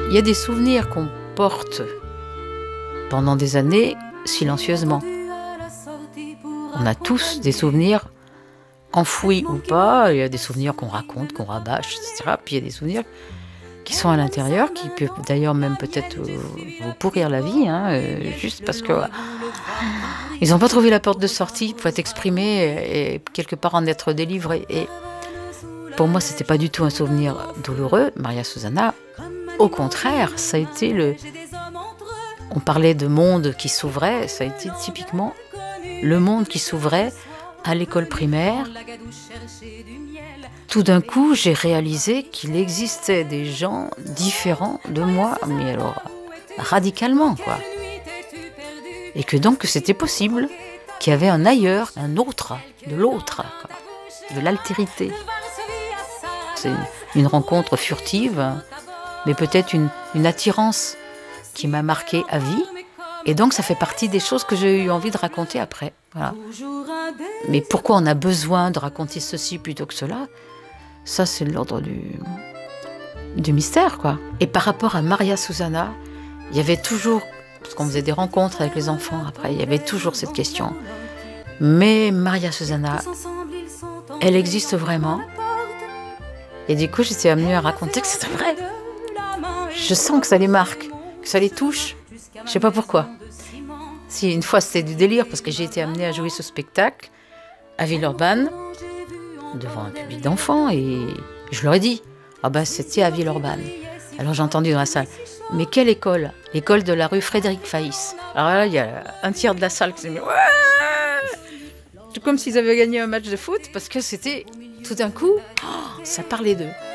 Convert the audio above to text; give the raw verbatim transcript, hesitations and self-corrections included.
Il y a des souvenirs qu'on porte pendant des années silencieusement. On a tous des souvenirs enfouis ou pas. Il y a des souvenirs qu'on raconte, qu'on rabâche, et cetera. Puis il y a des souvenirs qui sont à l'intérieur, qui peuvent d'ailleurs même peut-être vous, vous pourrir la vie, hein, euh, juste parce que euh, ils n'ont pas trouvé la porte de sortie pour être exprimés et, et quelque part en être délivrés. Et pour moi, c'était pas du tout un souvenir douloureux, Maria Susana. Au contraire, ça a été le... On parlait de monde qui s'ouvrait, ça a été typiquement le monde qui s'ouvrait à l'école primaire. Tout d'un coup, j'ai réalisé qu'il existait des gens différents de moi, mais alors radicalement, quoi. Et que donc c'était possible, qu'il y avait un ailleurs, un autre, de l'autre, quoi, de l'altérité. C'est une, une rencontre furtive, mais peut-être une, une attirance qui m'a marquée à vie. Et donc ça fait partie des choses que j'ai eu envie de raconter après. Voilà. Mais pourquoi on a besoin de raconter ceci plutôt que cela ? Ça, c'est l'ordre du, du mystère, quoi. Et par rapport à Maria Susana, il y avait toujours, parce qu'on faisait des rencontres avec les enfants après, il y avait toujours cette question. Mais Maria Susana, elle existe vraiment. Et du coup, j'étais amenée à raconter que c'était vrai. Je sens que ça les marque, que ça les touche. Je sais pas pourquoi. Si une fois c'était du délire, parce que j'ai été amenée à jouer ce spectacle à Villeurbanne, devant un public d'enfants, et je leur ai dit, ah ben c'était à Villeurbanne. Alors j'ai entendu dans la salle, mais quelle école ? L'école de la rue Frédéric Faïs. Alors là, il y a un tiers de la salle qui s'est mis, ouais, tout comme s'ils avaient gagné un match de foot, parce que c'était, tout d'un coup, oh, ça parlait d'eux.